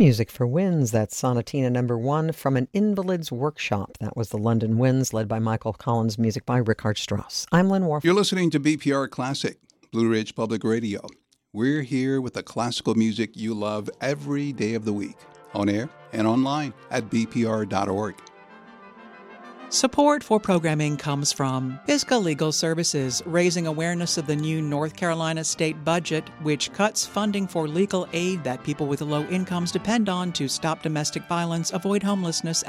Music for Winds, that's Sonatina number 1 from An Invalid's Workshop. That was the London Winds, led by Michael Collins, music by Richard Strauss. I'm Lynn Warfel. You're listening to BPR Classic, Blue Ridge Public Radio. We're here with the classical music you love every day of the week, on air and online at bpr.org. Support for programming comes from Pisgah Legal Services, raising awareness of the new North Carolina state budget, which cuts funding for legal aid that people with low incomes depend on to stop domestic violence, avoid homelessness,